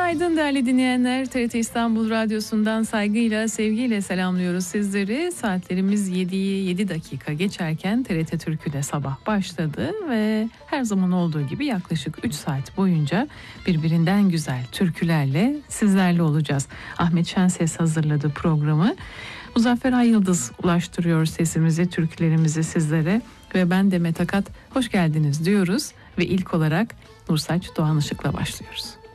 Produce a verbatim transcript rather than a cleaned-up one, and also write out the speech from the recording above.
Günaydın değerli dinleyenler. T R T İstanbul Radyosu'ndan saygıyla, sevgiyle selamlıyoruz sizleri. Saatlerimiz yediyi yedi dakika geçerken T R T Türkü'de sabah başladı ve her zaman olduğu gibi yaklaşık üç saat boyunca birbirinden güzel türkülerle sizlerle olacağız. Ahmet Şenses hazırladı programı. Muzaffer Ay Yıldız ulaştırıyor sesimizi, türkülerimizi sizlere ve ben Demet Akat hoş geldiniz diyoruz ve ilk olarak Nursaç Doğan Işık'la başlıyoruz.